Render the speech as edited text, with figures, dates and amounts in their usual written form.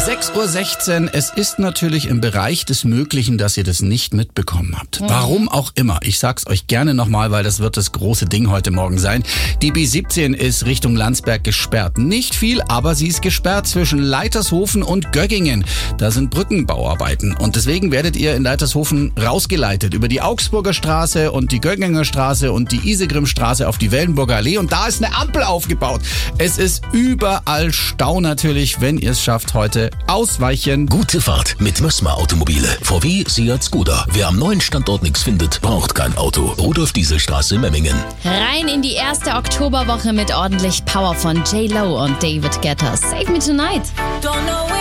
6:16 Uhr. Es ist natürlich im Bereich des Möglichen, dass ihr das nicht mitbekommen habt. Warum auch immer. Ich sag's euch gerne nochmal, weil das wird das große Ding heute Morgen sein. Die B17 ist Richtung Landsberg gesperrt. Nicht viel, aber sie ist gesperrt zwischen Leitershofen und Göggingen. Da sind Brückenbauarbeiten. Und deswegen werdet ihr in Leitershofen rausgeleitet über die Augsburger Straße und die Gögginger Straße und die Isegrimstraße auf die Wellenburger Allee. Und da ist eine Ampel aufgebaut. Es ist überall Stau natürlich, wenn ihr es schafft heute. Ausweichen. Gute Fahrt mit Mössmer Automobile. VW, Seat, Skoda. Wer am neuen Standort nichts findet, braucht kein Auto. Rudolf-Diesel-Straße, Memmingen. Rein in die erste Oktoberwoche mit ordentlich Power von J-Lo und David Guetta. Save Me Tonight.